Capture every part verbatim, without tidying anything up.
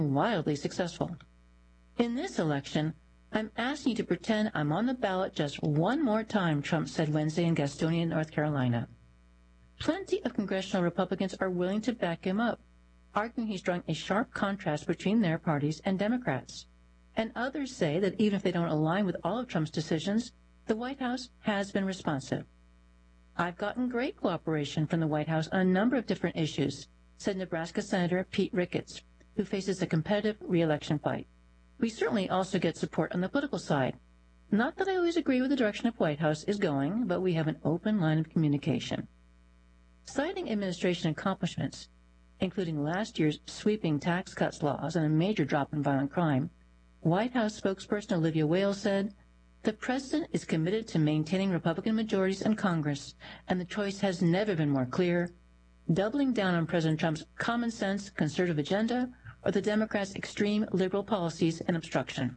wildly successful. In this election, I'm asking you to pretend I'm on the ballot just one more time, Trump said Wednesday in Gastonia, North Carolina. Plenty of congressional Republicans are willing to back him up, arguing he's drawing a sharp contrast between their parties and Democrats. And others say that even if they don't align with all of Trump's decisions, the White House has been responsive. I've gotten great cooperation from the White House on a number of different issues, said Nebraska Senator Pete Ricketts, who faces a competitive re-election fight. We certainly also get support on the political side. Not that I always agree with the direction the White House is going, but we have an open line of communication. Citing administration accomplishments, including last year's sweeping tax cuts laws and a major drop in violent crime, White House spokesperson Olivia Wales said, "The president is committed to maintaining Republican majorities in Congress, and the choice has never been more clear, doubling down on President Trump's common sense conservative agenda or the Democrats' extreme liberal policies and obstruction."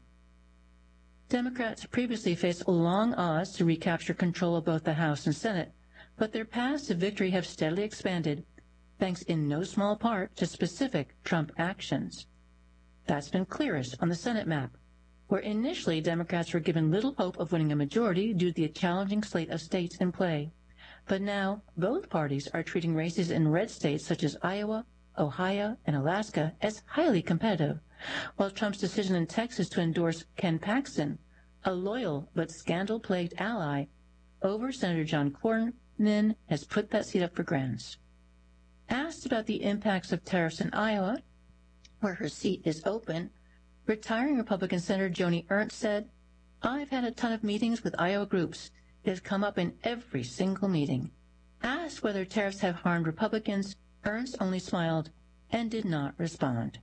Democrats previously faced long odds to recapture control of both the House and Senate, but their paths to victory have steadily expanded, thanks in no small part to specific Trump actions. That's been clearest on the Senate map, where initially Democrats were given little hope of winning a majority due to the challenging slate of states in play. But now both parties are treating races in red states such as Iowa, Ohio, and Alaska as highly competitive, while Trump's decision in Texas to endorse Ken Paxton, a loyal but scandal-plagued ally, over Senator John Cornyn has put that seat up for grabs. Asked about the impacts of tariffs in Iowa, where her seat is open, retiring Republican Senator Joni Ernst said, "I've had a ton of meetings with Iowa groups. It has come up in every single meeting." Asked whether tariffs have harmed Republicans, Ernst only smiled and did not respond.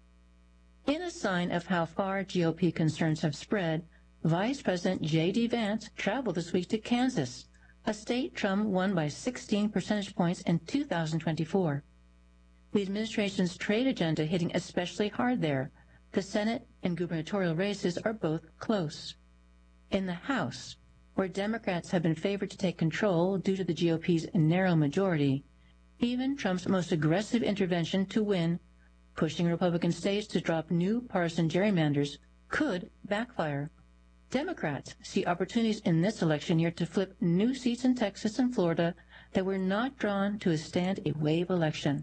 In a sign of how far G O P concerns have spread, Vice President J D Vance traveled this week to Kansas, a state Trump won by sixteen percentage points in two thousand twenty-four. The administration's trade agenda hitting especially hard there. The Senate and gubernatorial races are both close. In the House, where Democrats have been favored to take control due to the G O P's narrow majority, even Trump's most aggressive intervention to win, pushing Republican states to drop new partisan gerrymanders, could backfire. Democrats see opportunities in this election year to flip new seats in Texas and Florida that were not drawn to withstand a wave election.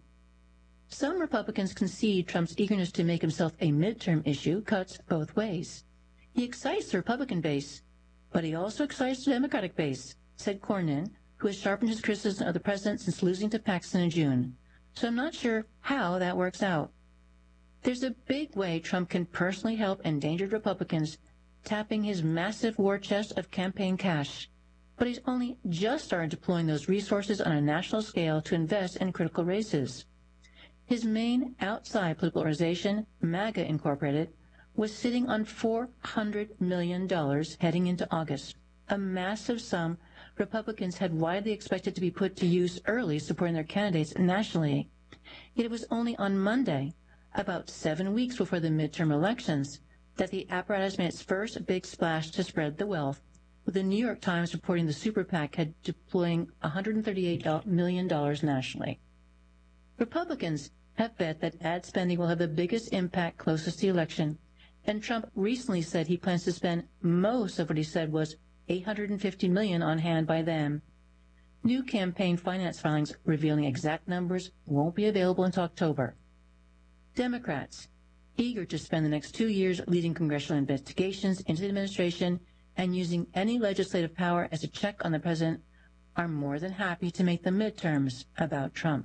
Some Republicans concede Trump's eagerness to make himself a midterm issue cuts both ways. He excites the Republican base, but he also excites the Democratic base, said Cornyn, who has sharpened his criticism of the president since losing to Paxton in June. So I'm not sure how that works out. There's a big way Trump can personally help endangered Republicans, tapping his massive war chest of campaign cash. But he's only just started deploying those resources on a national scale to invest in critical races. His main outside political organization, MAGA Incorporated, was sitting on four hundred million dollars heading into August, a massive sum Republicans had widely expected to be put to use early supporting their candidates nationally. Yet it was only on Monday, about seven weeks before the midterm elections, that the apparatus made its first big splash to spread the wealth, with the New York Times reporting the super PAC had deploying one hundred thirty-eight million dollars nationally. Republicans have bet that ad spending will have the biggest impact closest to the election, and Trump recently said he plans to spend most of what he said was eight hundred fifty million dollars on hand by then. New campaign finance filings revealing exact numbers won't be available until October. Democrats, eager to spend the next two years leading congressional investigations into the administration and using any legislative power as a check on the president, are more than happy to make the midterms about Trump.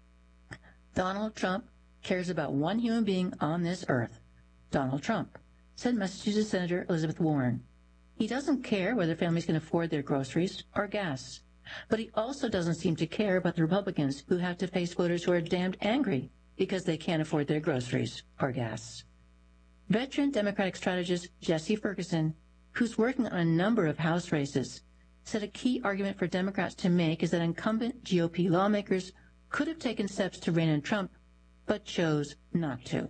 Donald Trump cares about one human being on this earth, Donald Trump, said Massachusetts Senator Elizabeth Warren. He doesn't care whether families can afford their groceries or gas, but he also doesn't seem to care about the Republicans who have to face voters who are damned angry because they can't afford their groceries or gas. Veteran Democratic strategist Jesse Ferguson, who's working on a number of House races, said a key argument for Democrats to make is that incumbent G O P lawmakers could have taken steps to rein in Trump, but chose not to.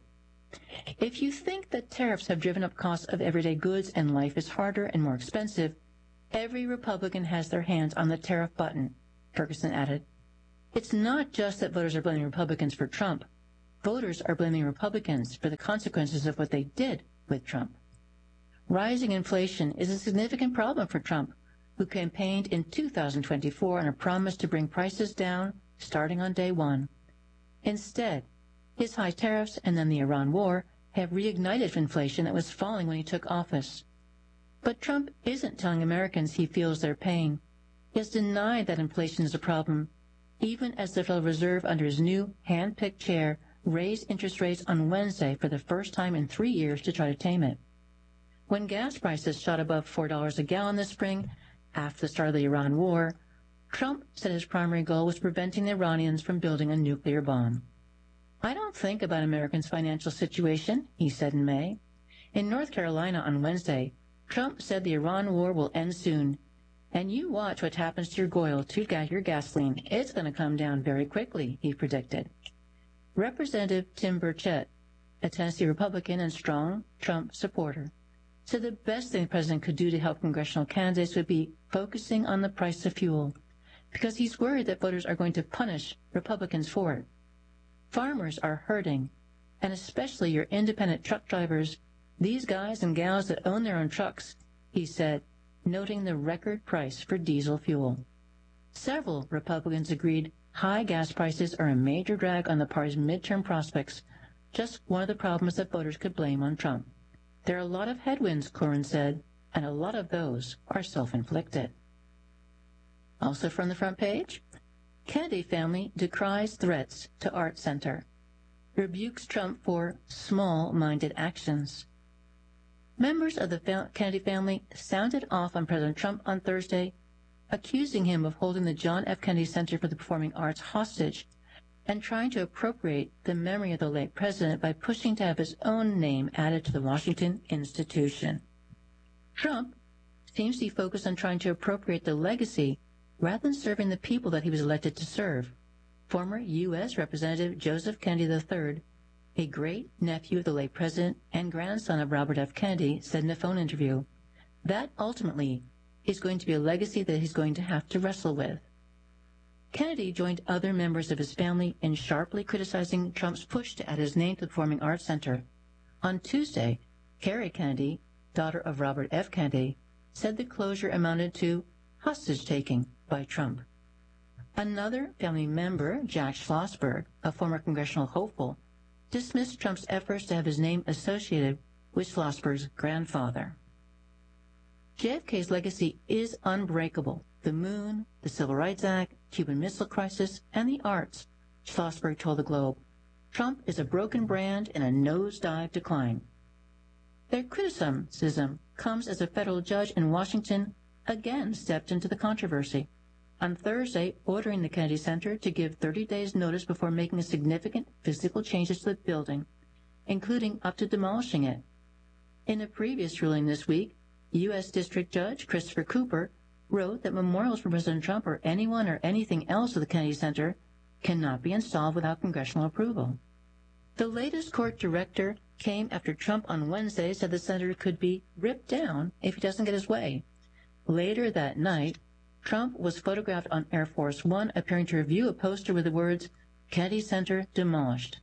If you think that tariffs have driven up costs of everyday goods and life is harder and more expensive, every Republican has their hands on the tariff button, Ferguson added. It's not just that voters are blaming Republicans for Trump. voters are blaming Republicans for the consequences of what they did with Trump. Rising inflation is a significant problem for Trump, who campaigned in two thousand twenty-four on a promise to bring prices down starting on day one. Instead, his high tariffs and then the Iran war have reignited inflation that was falling when he took office. But Trump isn't telling Americans he feels their pain. He has denied that inflation is a problem, even as the Federal Reserve under his new hand-picked chair raised interest rates on Wednesday for the first time in three years to try to tame it. When gas prices shot above four dollars a gallon this spring, after the start of the Iran war, Trump said his primary goal was preventing the Iranians from building a nuclear bomb. "I don't think about Americans' financial situation," he said in May. In North Carolina on Wednesday, Trump said the Iran war will end soon. "And you watch what happens to your oil, to your gasoline. It's going to come down very quickly," he predicted. Representative Tim Burchett, a Tennessee Republican and strong Trump supporter, said the best thing the president could do to help congressional candidates would be focusing on the price of fuel, because he's worried that voters are going to punish Republicans for it. Farmers are hurting, and especially your independent truck drivers, these guys and gals that own their own trucks, he said, noting the record price for diesel fuel. Several Republicans agreed high gas prices are a major drag on the party's midterm prospects, just one of the problems that voters could blame on Trump. "There are a lot of headwinds," Corwin said, "and a lot of those are self-inflicted." Also from the front page, Kennedy family decries threats to Art Center, rebukes Trump for small-minded actions. Members of the Kennedy family sounded off on President Trump on Thursday, accusing him of holding the John F. Kennedy Center for the Performing Arts hostage and trying to appropriate the memory of the late president by pushing to have his own name added to the Washington institution. Trump seems to be focused on trying to appropriate the legacy rather than serving the people that he was elected to serve. Former U S Representative Joseph Kennedy the third, a great-nephew of the late president and grandson of Robert F. Kennedy, said in a phone interview, that ultimately is going to be a legacy that he's going to have to wrestle with. Kennedy joined other members of his family in sharply criticizing Trump's push to add his name to the Performing Arts Center. On Tuesday, Carrie Kennedy, daughter of Robert F. Kennedy, said the closure amounted to hostage-taking by Trump. Another family member, Jack Schlossberg, a former congressional hopeful, dismissed Trump's efforts to have his name associated with Schlossberg's grandfather. J F K's legacy is unbreakable. The moon, the Civil Rights Act, Cuban Missile Crisis, and the arts, Schlossberg told the Globe. Trump is a broken brand in a nosedive decline. Their criticism comes as a federal judge in Washington again stepped into the controversy, on Thursday ordering the Kennedy Center to give thirty days notice before making significant physical changes to the building, including up to demolishing it. In a previous ruling this week, U S District Judge Christopher Cooper wrote that memorials for President Trump or anyone or anything else at the Kennedy Center cannot be installed without congressional approval. The latest court director came after Trump on Wednesday said the center could be ripped down if he doesn't get his way. Later that night, Trump was photographed on Air Force One appearing to review a poster with the words, Kennedy Center demolished.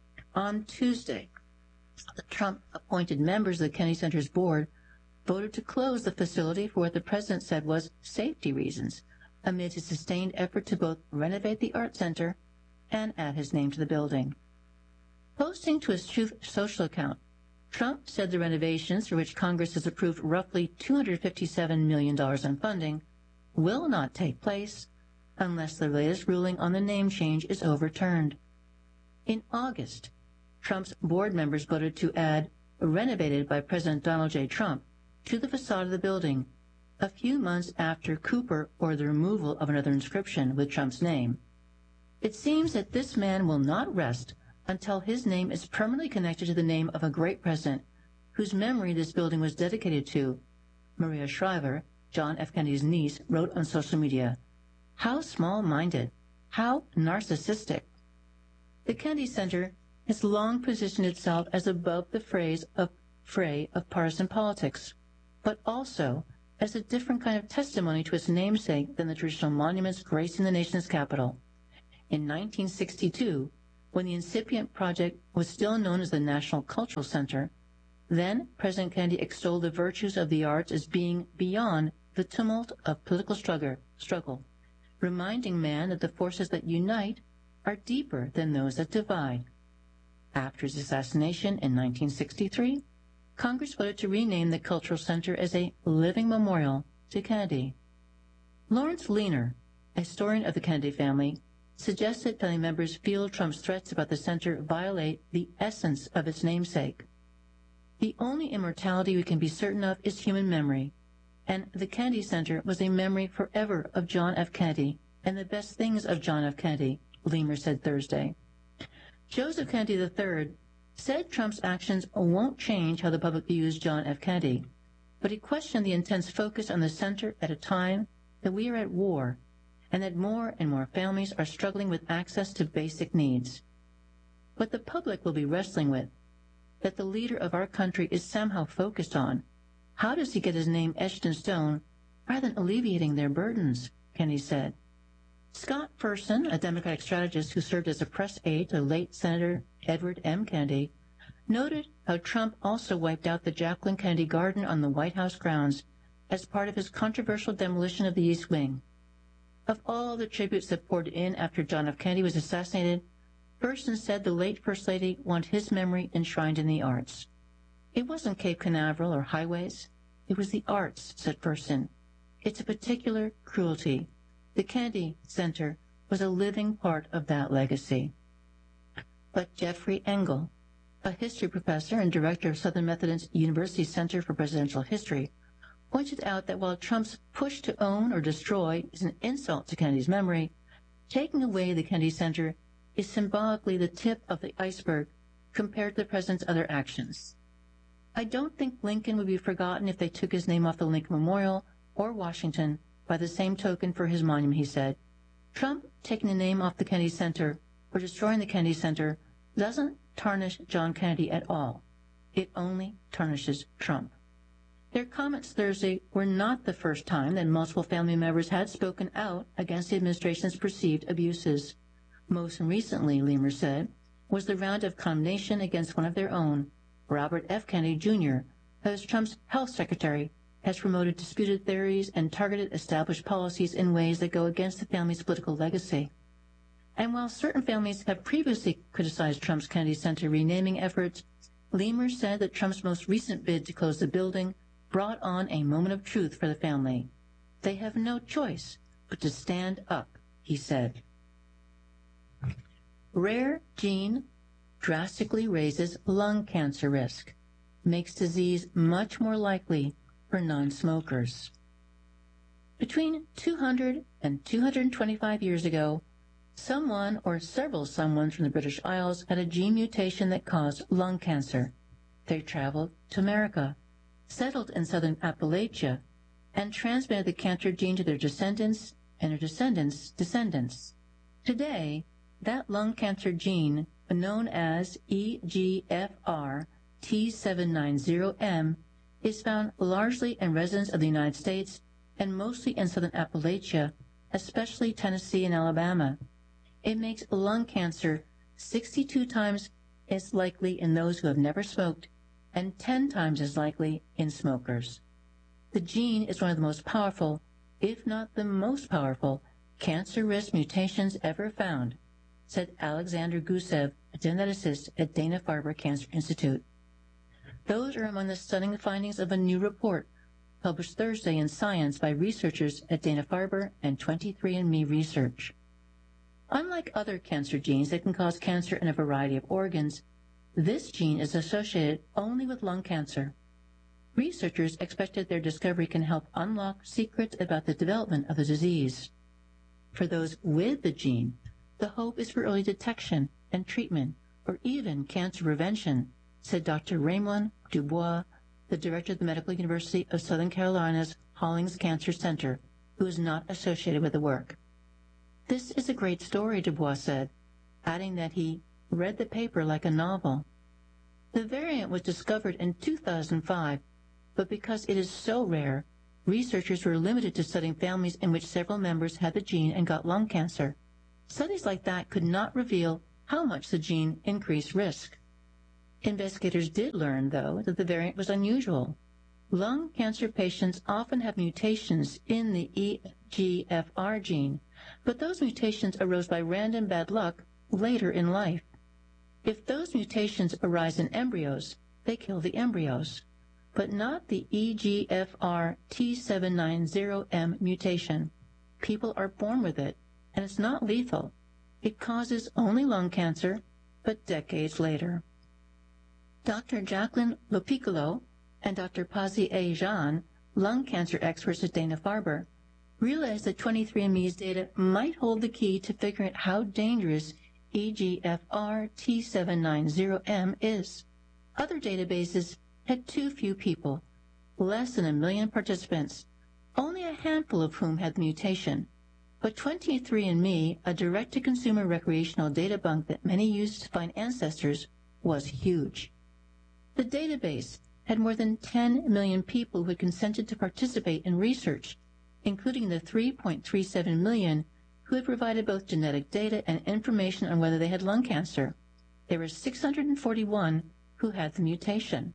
On Tuesday, the Trump-appointed members of the Kennedy Center's board voted to close the facility for what the president said was safety reasons, amid his sustained effort to both renovate the Art Center and add his name to the building. Posting to his Truth Social account, Trump said the renovations, for which Congress has approved roughly two hundred fifty-seven million dollars in funding, will not take place unless the latest ruling on the name change is overturned. In August, Trump's board members voted to add "renovated by President Donald J. Trump" to the facade of the building, a few months after Cooper ordered the removal of another inscription with Trump's name. It seems that this man will not rest until his name is permanently connected to the name of a great president whose memory this building was dedicated to. Maria Shriver, John F. Kennedy's niece, wrote on social media, "How small-minded, how narcissistic." The Kennedy Center has long positioned itself as above the phrase of fray of partisan politics, but also as a different kind of testimony to its namesake than the traditional monuments gracing the nation's capital. In nineteen sixty-two, when the incipient project was still known as the National Cultural Center, then President Kennedy extolled the virtues of the arts as being beyond the tumult of political struggle, struggle, reminding man that the forces that unite are deeper than those that divide. After his assassination in nineteen sixty-three, Congress voted to rename the Cultural Center as a living memorial to Kennedy. Lawrence Leaner, a historian of the Kennedy family, suggested family members feel Trump's threats about the center violate the essence of its namesake. The only immortality we can be certain of is human memory, and the Kennedy Center was a memory forever of John F. Kennedy and the best things of John F. Kennedy, Leamer said Thursday. Joseph Kennedy the third said Trump's actions won't change how the public views John F. Kennedy, but he questioned the intense focus on the center at a time that we are at war and that more and more families are struggling with access to basic needs. What the public will be wrestling with, that the leader of our country is somehow focused on, how does he get his name etched in stone rather than alleviating their burdens, Kennedy said. Scott Fersen, a Democratic strategist who served as a press aide to late Senator Edward M. Kennedy, noted how Trump also wiped out the Jacqueline Kennedy Garden on the White House grounds as part of his controversial demolition of the East Wing. Of all the tributes that poured in after John F. Kennedy was assassinated, Fersen said the late First Lady wanted his memory enshrined in the arts. It wasn't Cape Canaveral or highways. It was the arts, said Fersen. It's a particular cruelty. The Kennedy Center was a living part of that legacy. But Jeffrey Engel, a history professor and director of Southern Methodist University Center for Presidential History, pointed out that while Trump's push to own or destroy is an insult to Kennedy's memory, taking away the Kennedy Center is symbolically the tip of the iceberg compared to the president's other actions. I don't think Lincoln would be forgotten if they took his name off the Lincoln Memorial or Washington by the same token for his monument, he said. Trump taking the name off the Kennedy Center or destroying the Kennedy Center doesn't tarnish John Kennedy at all. It only tarnishes Trump. Their comments Thursday were not the first time that multiple family members had spoken out against the administration's perceived abuses. Most recently, Leamer said, was the round of condemnation against one of their own, Robert F. Kennedy, Junior, who as Trump's health secretary has promoted disputed theories and targeted established policies in ways that go against the family's political legacy. And while certain families have previously criticized Trump's Kennedy Center renaming efforts, Leamer said that Trump's most recent bid to close the building brought on a moment of truth for the family. They have no choice but to stand up, he said. Rare gene drastically raises lung cancer risk, makes disease much more likely for non-smokers. Between two hundred and two hundred twenty-five years ago, someone or several someones from the British Isles had a gene mutation that caused lung cancer. They traveled to America, settled in southern Appalachia, and transmitted the cancer gene to their descendants and their descendants' descendants. Today, that lung cancer gene, known as E G F R T seven ninety M, is found largely in residents of the United States and mostly in southern Appalachia, especially Tennessee and Alabama. It makes lung cancer sixty-two times as likely in those who have never smoked and ten times as likely in smokers. The gene is one of the most powerful, if not the most powerful, cancer risk mutations ever found, said Alexander Gusev, a geneticist at Dana-Farber Cancer Institute. Those are among the stunning findings of a new report published Thursday in Science by researchers at Dana-Farber and twenty-three and me Research. Unlike other cancer genes that can cause cancer in a variety of organs, this gene is associated only with lung cancer. Researchers expected their discovery can help unlock secrets about the development of the disease. For those with the gene, the hope is for early detection and treatment, or even cancer prevention, said Doctor Raymond Dubois, the director of the Medical University of Southern Carolina's Hollings Cancer Center, who is not associated with the work. This is a great story, Dubois said, adding that he read the paper like a novel. The variant was discovered in two thousand five, but because it is so rare, researchers were limited to studying families in which several members had the gene and got lung cancer. Studies like that could not reveal how much the gene increased risk. Investigators did learn, though, that the variant was unusual. Lung cancer patients often have mutations in the E G F R gene, but those mutations arose by random bad luck later in life. If those mutations arise in embryos, they kill the embryos, but not the E G F R T seven ninety M mutation. People are born with it, and it's not lethal. It causes only lung cancer, but decades later. Doctor Jacqueline Lopiccolo and Doctor Pazzi A. Jean, lung cancer experts at Dana-Farber, realized that twenty-three and me's data might hold the key to figuring out how dangerous E G F R T seven ninety M is. Other databases had too few people, less than a million participants, only a handful of whom had the mutation. But twenty-three and me, a direct-to-consumer recreational data bank that many used to find ancestors, was huge. The database had more than ten million people who had consented to participate in research, including the three point three seven million who had provided both genetic data and information on whether they had lung cancer. There were six hundred forty-one who had the mutation.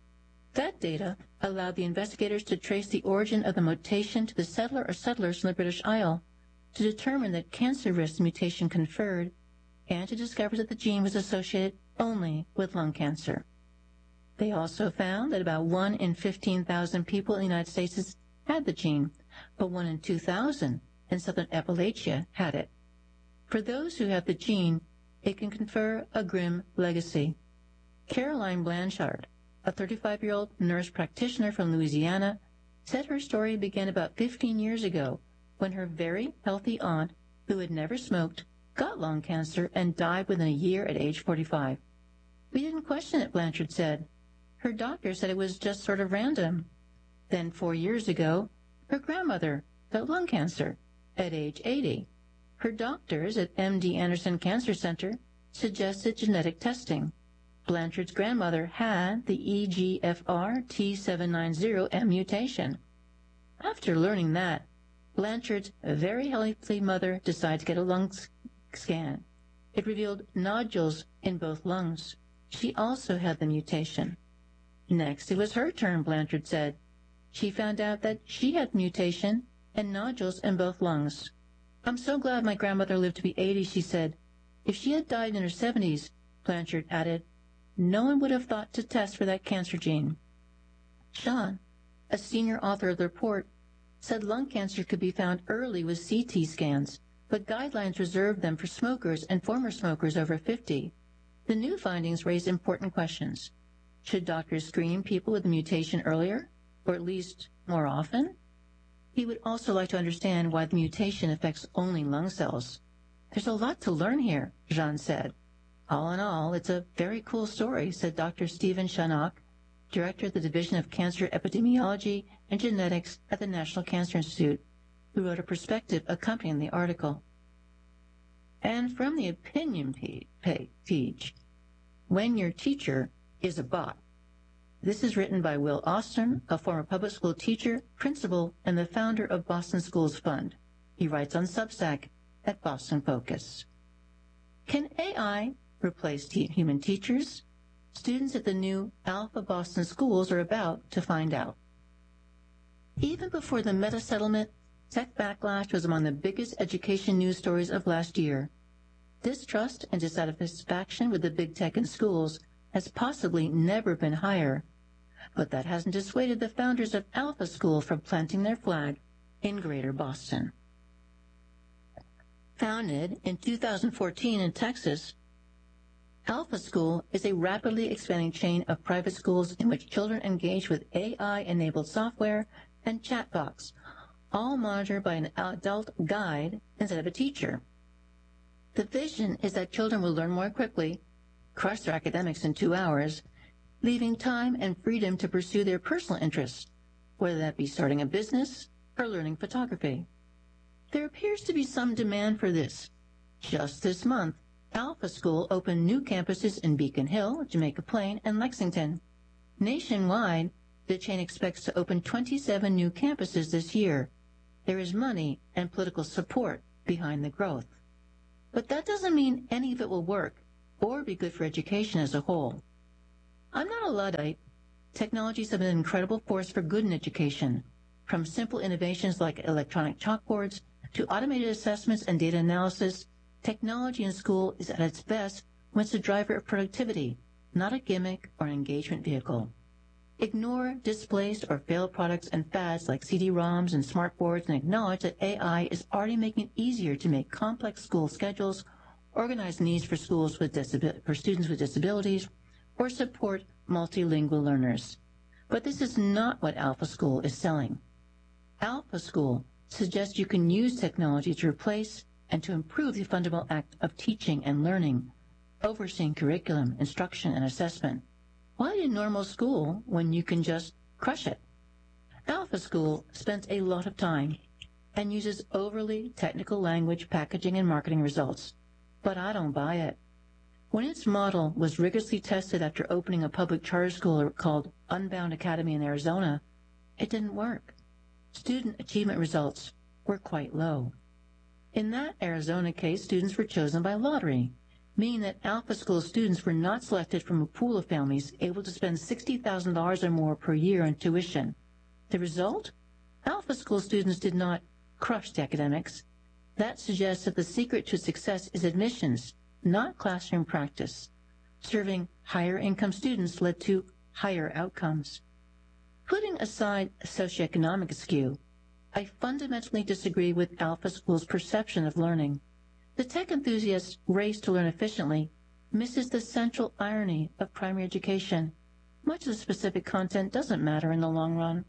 That data allowed the investigators to trace the origin of the mutation to the settler or settlers from the British Isle, to determine the cancer risk the mutation conferred, and to discover that the gene was associated only with lung cancer. They also found that about one in fifteen thousand people in the United States had the gene, but one in two thousand in southern Appalachia had it. For those who have the gene, it can confer a grim legacy. Caroline Blanchard, a thirty-five-year-old nurse practitioner from Louisiana, said her story began about fifteen years ago when her very healthy aunt, who had never smoked, got lung cancer and died within a year at age forty-five. We didn't question it, Blanchard said. Her doctor said it was just sort of random. Then four years ago, her grandmother got lung cancer at age eighty. Her doctors at M D Anderson Cancer Center suggested genetic testing. Blanchard's grandmother had the E G F R T seven ninety M mutation. After learning that, Blanchard's very healthy mother decided to get a lung scan. It revealed nodules in both lungs. She also had the mutation. Next, it was her turn, Blanchard said. She found out that she had mutation and nodules in both lungs. I'm so glad my grandmother lived to be eighty, she said. If she had died in her seventies, Blanchard added, no one would have thought to test for that cancer gene. Jean, a senior author of the report, said lung cancer could be found early with C T scans, but guidelines reserved them for smokers and former smokers over fifty. The new findings raise important questions. Should doctors screen people with the mutation earlier, or at least more often? He would also like to understand why the mutation affects only lung cells. There's a lot to learn here, Jean said. All in all, it's a very cool story, said Doctor Stephen Shannock, director of the Division of Cancer Epidemiology and Genetics at the National Cancer Institute, who wrote a perspective accompanying the article. And from the opinion page, When Your Teacher is a Bot. This is written by Will Austin, a former public school teacher, principal, and the founder of Boston Schools Fund. He writes on Substack at Boston Focus. Can A I replace te- human teachers? Students at the new Alpha Boston Schools are about to find out. Even before the Meta settlement, tech backlash was among the biggest education news stories of last year. Distrust and dissatisfaction with the big tech in schools has possibly never been higher, but that hasn't dissuaded the founders of Alpha School from planting their flag in Greater Boston. Founded in two thousand fourteen in Texas, Alpha School is a rapidly expanding chain of private schools in which children engage with A I-enabled software and chatbots, all monitored by an adult guide instead of a teacher. The vision is that children will learn more quickly, crush their academics in two hours, leaving time and freedom to pursue their personal interests, whether that be starting a business or learning photography. There appears to be some demand for this. Just this month, Alpha School opened new campuses in Beacon Hill, Jamaica Plain, and Lexington. Nationwide, the chain expects to open twenty-seven new campuses this year. There is money and political support behind the growth. But that doesn't mean any of it will work, or be good for education as a whole. I'm not a Luddite. Technologies have been an incredible force for good in education, from simple innovations like electronic chalkboards to automated assessments and data analysis. Technology in school is at its best when it's a driver of productivity, not a gimmick or an engagement vehicle. Ignore displaced or failed products and fads like C D ROMs and smartboards and acknowledge that A I is already making it easier to make complex school schedules, organize needs for schools with for students with disabilities, or support multilingual learners. But this is not what Alpha School is selling. Alpha School suggests you can use technology to replace and to improve the fundamental act of teaching and learning, overseeing curriculum, instruction, and assessment. Why do normal school when you can just crush it? Alpha School spends a lot of time and uses overly technical language, packaging, and marketing results. But I don't buy it. When its model was rigorously tested after opening a public charter school called Unbound Academy in Arizona, it didn't work. Student achievement results were quite low. In that Arizona case, students were chosen by lottery, meaning that Alpha School students were not selected from a pool of families able to spend sixty thousand dollars or more per year on tuition. The result? Alpha School students did not crush the academics. That suggests that the secret to success is admissions, not classroom practice. Serving higher income students led to higher outcomes. Putting aside socioeconomic skew, I fundamentally disagree with Alpha School's perception of learning. The tech enthusiast's race to learn efficiently misses the central irony of primary education. Much of the specific content doesn't matter in the long run.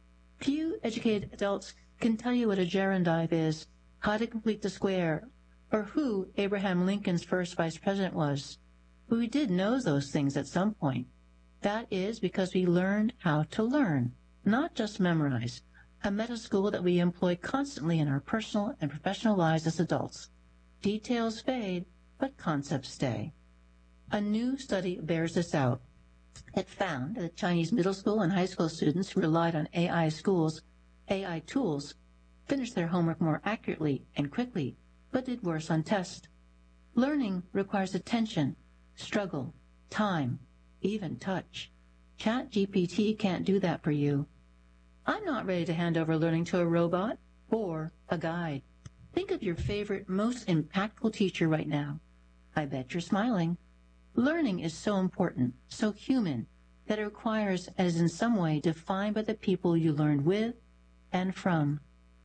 Few educated adults can tell you what a gerundive is, how to complete the square, or who Abraham Lincoln's first vice president was. But we did know those things at some point. That is because we learned how to learn, not just memorize, a meta school that we employ constantly in our personal and professional lives as adults. Details fade, but concepts stay. A new study bears this out. It found that Chinese middle school and high school students who relied on A I schools, A I tools, finished their homework more accurately and quickly, but did worse on tests. Learning requires attention, struggle, time, even touch. ChatGPT can't do that for you. I'm not ready to hand over learning to a robot or a guide. Think of your favorite, most impactful teacher right now. I bet you're smiling. Learning is so important, so human, that it requires and is in some way defined by the people you learned with and from.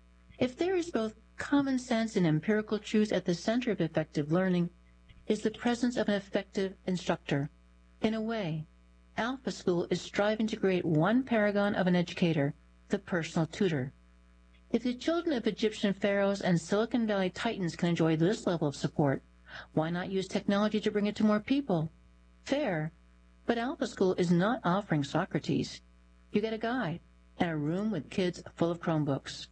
If there is both common sense and empirical truth at the center of effective learning, is the presence of an effective instructor. In a way, Alpha School is striving to create one paragon of an educator, the personal tutor. If the children of Egyptian pharaohs and Silicon Valley titans can enjoy this level of support, why not use technology to bring it to more people? Fair, but Alpha School is not offering Socrates. You get a guide and a room with kids full of Chromebooks.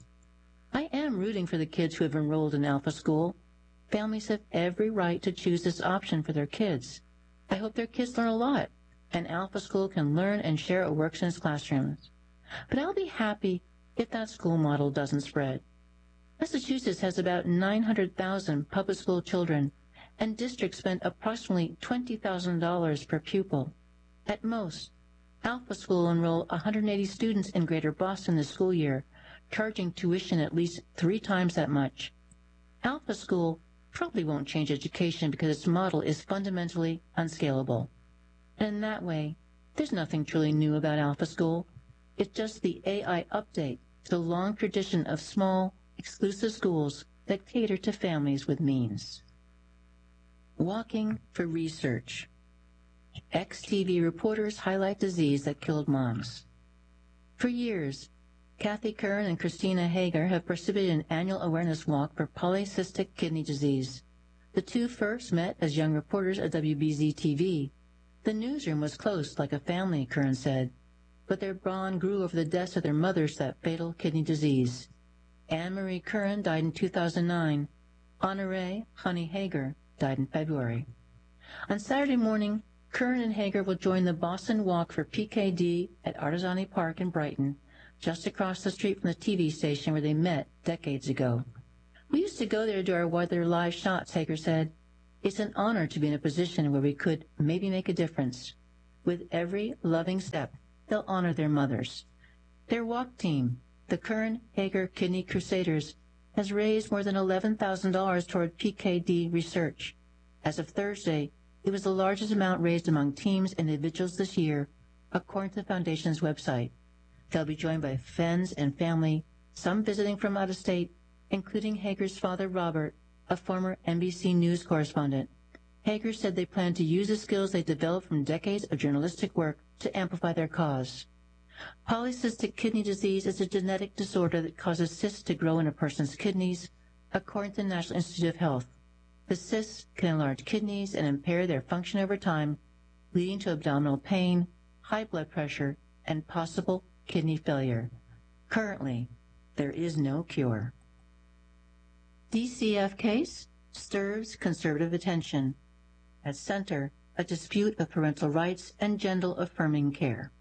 I am rooting for the kids who have enrolled in Alpha School. Families have every right to choose this option for their kids. I hope their kids learn a lot, and Alpha School can learn and share what works in its classrooms. But I'll be happy if that school model doesn't spread. Massachusetts has about nine hundred thousand public school children, and districts spend approximately twenty thousand dollars per pupil. At most, Alpha School will enroll one hundred eighty students in Greater Boston this school year, charging tuition at least three times that much. Alpha School probably won't change education because its model is fundamentally unscalable. And in that way, there's nothing truly new about Alpha School. It's just the A I update to the long tradition of small, exclusive schools that cater to families with means. Walking for research. Ex-T V reporters highlight disease that killed moms. For years, Kathy Kern and Christina Hager have participated in an annual awareness walk for polycystic kidney disease. The two first met as young reporters at W B Z T V. The newsroom was close, like a family, Kern said, but their bond grew over the deaths of their mothers to that fatal kidney disease. Anne-Marie Curran died in two thousand nine. Honorée Honey Hager died in February. On Saturday morning, Curran and Hager will join the Boston Walk for P K D at Artesani Park in Brighton, just across the street from the T V station where they met decades ago. We used to go there to do our weather live shots, Hager said. It's an honor to be in a position where we could maybe make a difference. With every loving step, they'll honor their mothers. Their walk team, the Kern Hager Kidney Crusaders, has raised more than eleven thousand dollars toward P K D research. As of Thursday, it was the largest amount raised among teams and individuals this year, according to the foundation's website. They'll be joined by friends and family, some visiting from out of state, including Hager's father, Robert, a former N B C News correspondent. Hager said they plan to use the skills they developed from decades of journalistic work to amplify their cause. Polycystic kidney disease is a genetic disorder that causes cysts to grow in a person's kidneys, according to the National Institute of Health. The cysts can enlarge kidneys and impair their function over time, leading to abdominal pain, high blood pressure, and possible kidney failure. Currently, there is no cure. D C F case stirs conservative attention. At center, a dispute of parental rights and gender-affirming care.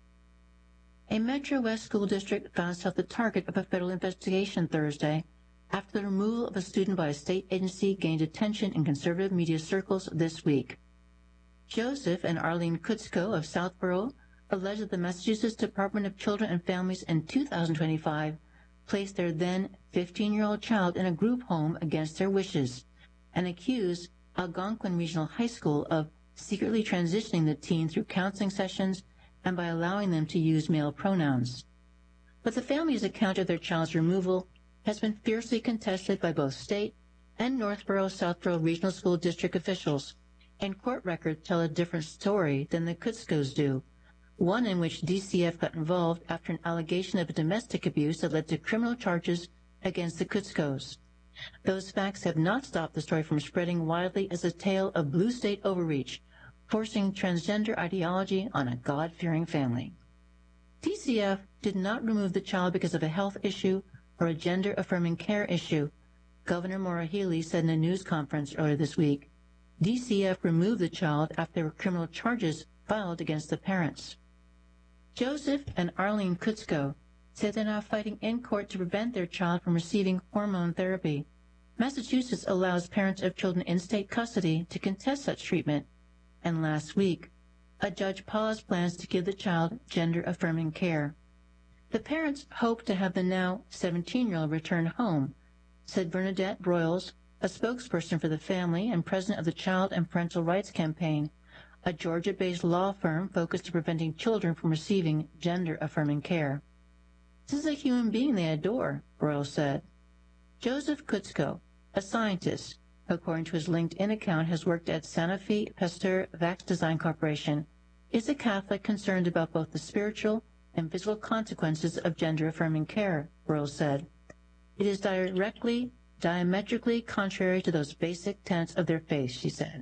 A Metro West school district found itself the target of a federal investigation Thursday after the removal of a student by a state agency gained attention in conservative media circles this week. Joseph and Arlene Kutzko of Southborough alleged that the Massachusetts Department of Children and Families in two thousand twenty-five placed their then fifteen-year-old child in a group home against their wishes, and accused Algonquin Regional High School of secretly transitioning the teen through counseling sessions and by allowing them to use male pronouns. But the family's account of their child's removal has been fiercely contested by both state and Northborough-Southborough Regional School District officials, and court records tell a different story than the Kutzkos do, one in which D C F got involved after an allegation of domestic abuse that led to criminal charges against the Kutzkos. Those facts have not stopped the story from spreading widely as a tale of blue state overreach, forcing transgender ideology on a God-fearing family. D C F did not remove the child because of a health issue or a gender-affirming care issue, Governor Maura Healey said in a news conference earlier this week. D C F removed the child after there were criminal charges filed against the parents. Joseph and Arlene Kutzko said they're now fighting in court to prevent their child from receiving hormone therapy. Massachusetts allows parents of children in state custody to contest such treatment, and last week, a judge paused plans to give the child gender-affirming care. The parents hope to have the now seventeen-year-old return home, said Bernadette Broyles, a spokesperson for the family and president of the Child and Parental Rights Campaign, a Georgia-based law firm focused on preventing children from receiving gender-affirming care. This is a human being they adore, Broyles said. Joseph Kutzko, a scientist, according to his LinkedIn account, has worked at Sanofi Pasteur Vax Design Corporation, is a Catholic concerned about both the spiritual and physical consequences of gender-affirming care, Broyles said. It is directly, diametrically contrary to those basic tenets of their faith, she said.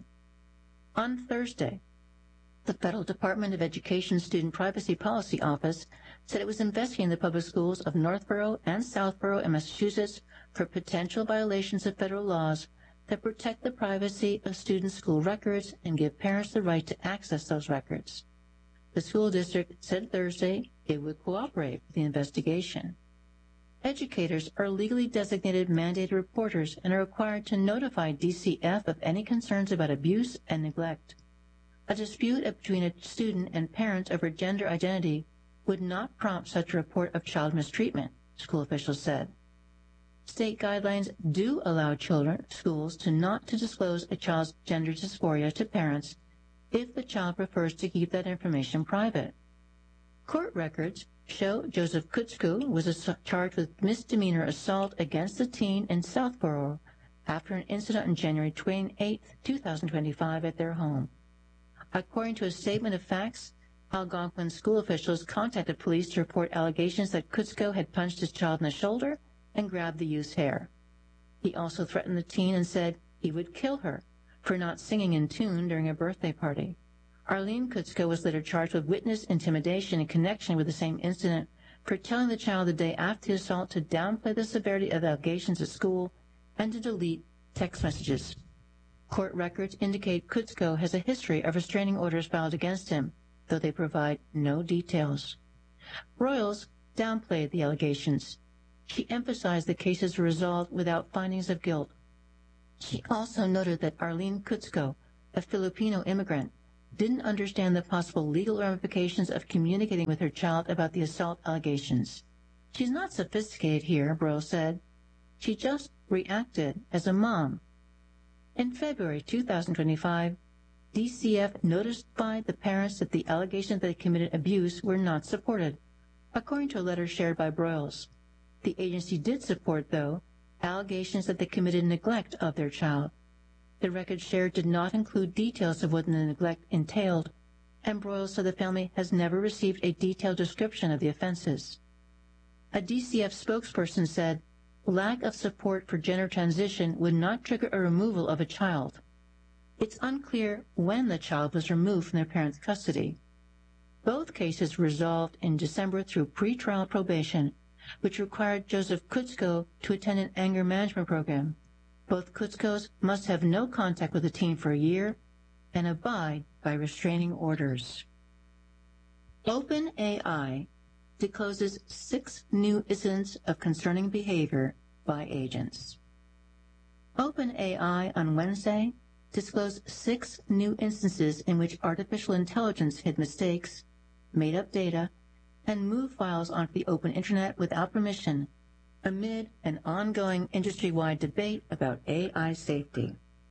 On Thursday, the Federal Department of Education Student Privacy Policy Office said it was investigating the public schools of Northborough and Southborough in Massachusetts for potential violations of federal laws that protect the privacy of student school records and give parents the right to access those records. The school district said Thursday it would cooperate with the investigation. Educators are legally designated mandated reporters and are required to notify D C F of any concerns about abuse and neglect. A dispute between a student and parents over gender identity would not prompt such a report of child mistreatment, school officials said. State guidelines do allow children, schools, to not to disclose a child's gender dysphoria to parents if the child prefers to keep that information private. Court records show Joseph Kutzko was charged with misdemeanor assault against the teen in Southborough after an incident on January twenty-eighth, two thousand twenty-five at their home. According to a statement of facts, Algonquin school officials contacted police to report allegations that Kutzko had punched his child in the shoulder and grabbed the youth's hair. He also threatened the teen and said he would kill her for not singing in tune during a birthday party. Arlene Kutzko was later charged with witness intimidation in connection with the same incident for telling the child the day after the assault to downplay the severity of the allegations at school and to delete text messages. Court records indicate Kutzko has a history of restraining orders filed against him, though they provide no details. Broyles downplayed the allegations. She emphasized the cases were resolved without findings of guilt. She also noted that Arlene Kutzko, a Filipino immigrant, didn't understand the possible legal ramifications of communicating with her child about the assault allegations. She's not sophisticated here, Broyles said. She just reacted as a mom. In February two thousand twenty-five, D C F notified the parents that the allegations that they committed abuse were not supported, according to a letter shared by Broyles. The agency did support, though, allegations that they committed neglect of their child. The record shared did not include details of what the neglect entailed, and Broyles said the family has never received a detailed description of the offenses. A D C F spokesperson said, lack of support for gender transition would not trigger a removal of a child. It's unclear when the child was removed from their parents' custody. Both cases resolved in December through pretrial probation, which required Joseph Kutzko to attend an anger management program. Both Kutzkos must have no contact with the teen for a year and abide by restraining orders. OpenAI discloses six new incidents of concerning behavior by agents. OpenAI on Wednesday disclosed six new instances in which artificial intelligence hid mistakes, made up data, and moved files onto the open internet without permission, amid an ongoing industry-wide debate about A I safety.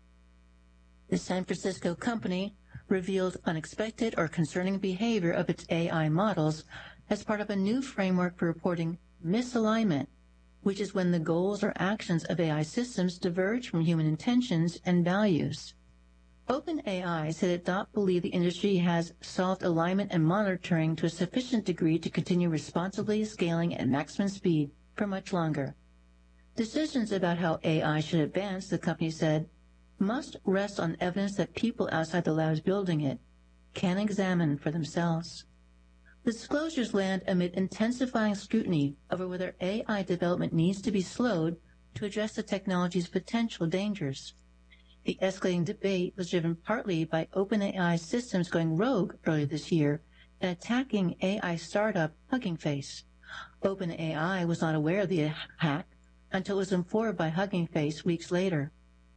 The San Francisco company revealed unexpected or concerning behavior of its A I models as part of a new framework for reporting misalignment, which is when the goals or actions of A I systems diverge from human intentions and values. OpenAI said it did not believe the industry has solved alignment and monitoring to a sufficient degree to continue responsibly scaling at maximum speed for much longer. Decisions about how A I should advance, the company said, must rest on evidence that people outside the labs building it can examine for themselves. The disclosures land amid intensifying scrutiny over whether A I development needs to be slowed to address the technology's potential dangers. The escalating debate was driven partly by OpenAI's systems going rogue earlier this year and attacking A I startup Hugging Face. OpenAI was not aware of the hack until it was informed by Hugging Face weeks later.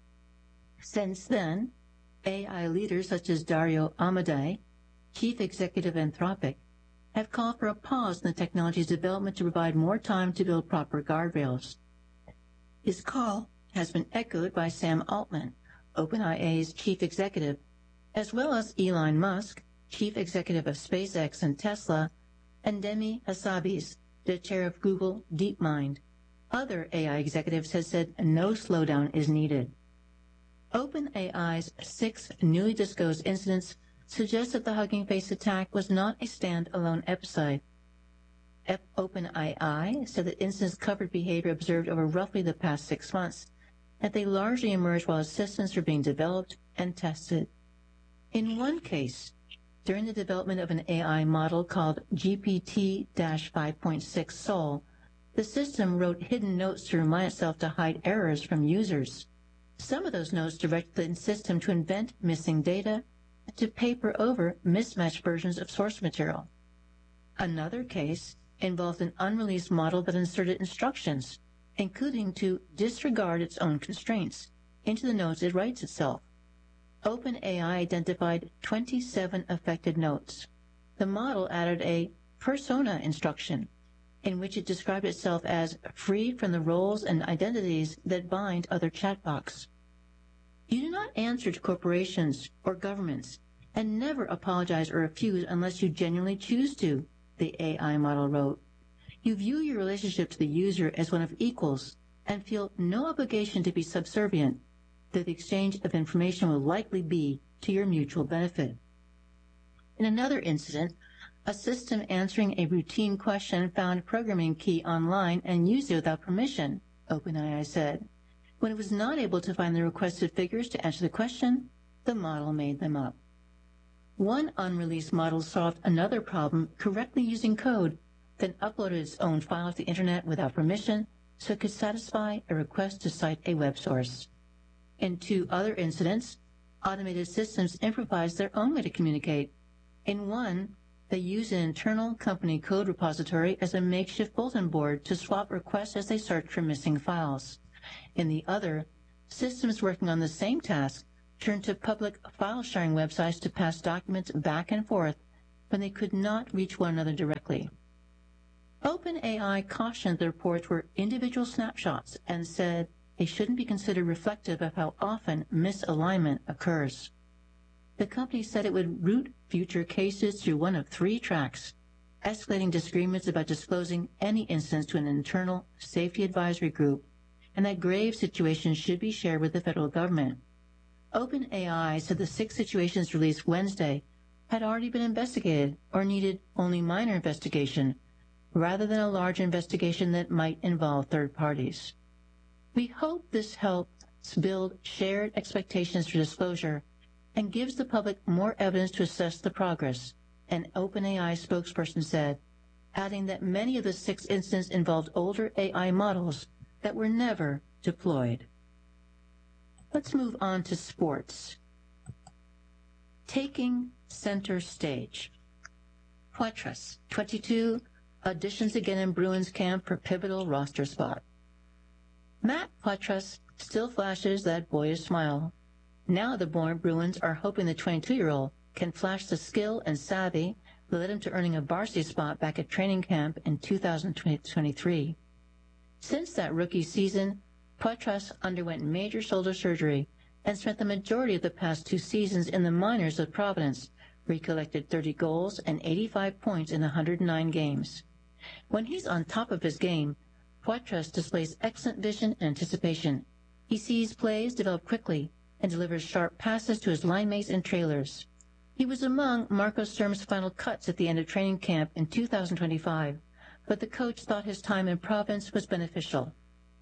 Since then, A I leaders such as Dario Amodei, chief executive of Anthropic, have called for a pause in the technology's development to provide more time to build proper guardrails. His call has been echoed by Sam Altman, OpenAI's chief executive, as well as Elon Musk, chief executive of SpaceX and Tesla, and Demi Hassabis, the chair of Google DeepMind. Other A I executives have said no slowdown is needed. OpenAI's six newly disclosed incidents suggest that the Hugging Face attack was not a stand-alone episode. OpenAI said that incidents covered behavior observed over roughly the past six months, that they largely emerged while systems were being developed and tested. In one case, during the development of an A I model called G P T five point six Sol, the system wrote hidden notes to remind itself to hide errors from users. Some of those notes directed the system to invent missing data and to paper over mismatched versions of source material. Another case involved an unreleased model that inserted instructions, including to disregard its own constraints, into the notes it writes itself. OpenAI identified twenty-seven affected notes. The model added a persona instruction, in which it described itself as free from the roles and identities that bind other chatbots. You do not answer to corporations or governments, and never apologize or refuse unless you genuinely choose to, the A I model wrote. You view your relationship to the user as one of equals and feel no obligation to be subservient, that the exchange of information will likely be to your mutual benefit. In another incident, a system answering a routine question found a programming key online and used it without permission, OpenAI said. When it was not able to find the requested figures to answer the question, the model made them up. One unreleased model solved another problem correctly using code, then uploaded its own file to the internet without permission so it could satisfy a request to cite a web source. In two other incidents, automated systems improvised their own way to communicate. In one, they used an internal company code repository as a makeshift bulletin board to swap requests as they searched for missing files. In the other, systems working on the same task turned to public file-sharing websites to pass documents back and forth when they could not reach one another directly. OpenAI cautioned the reports were individual snapshots and said they shouldn't be considered reflective of how often misalignment occurs. The company said it would route future cases through one of three tracks, escalating disagreements about disclosing any incidents to an internal safety advisory group, and that grave situations should be shared with the federal government. OpenAI said the six situations released Wednesday had already been investigated or needed only minor investigation, rather than a large investigation that might involve third parties. We hope this helps build shared expectations for disclosure and gives the public more evidence to assess the progress, an OpenAI spokesperson said, adding that many of the six incidents involved older A I models that were never deployed. Let's move on to sports. Taking center stage. Poitras, twenty-two, auditions again in Bruins camp for pivotal roster spot. Matt Poitras still flashes that boyish smile. Now the Bruins are hoping the twenty-two-year-old can flash the skill and savvy that led him to earning a varsity spot back at training camp in two thousand twenty-three. Since that rookie season, Poitras underwent major shoulder surgery and spent the majority of the past two seasons in the minors of Providence, where he collected thirty goals and eighty-five points in one hundred nine games. When he's on top of his game, Poitras displays excellent vision and anticipation. He sees plays develop quickly and delivers sharp passes to his line mates and trailers. He was among Marco Sturm's final cuts at the end of training camp in two thousand twenty-five, but the coach thought his time in Providence was beneficial.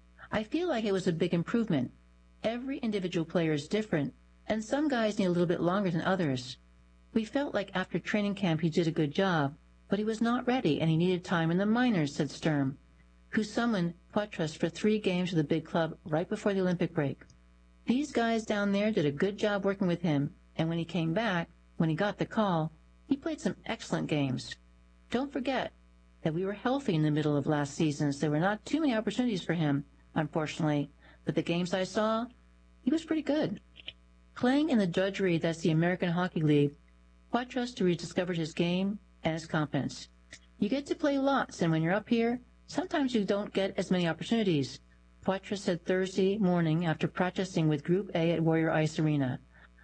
I feel like it was a big improvement. Every individual player is different, and some guys need a little bit longer than others. We felt like after training camp he did a good job, but he was not ready and he needed time in the minors, said Sturm, who summoned Poitras for three games with the big club right before the Olympic break. These guys down there did a good job working with him, and when he came back, when he got the call, he played some excellent games. Don't forget that we were healthy in the middle of last season, so there were not too many opportunities for him, unfortunately, but the games I saw, he was pretty good. Playing in the drudgery that's the American Hockey League, Poitras rediscovered his game and his confidence. You get to play lots, and when you're up here, sometimes you don't get as many opportunities, Poitras said Thursday morning after practicing with Group A at Warrior Ice Arena.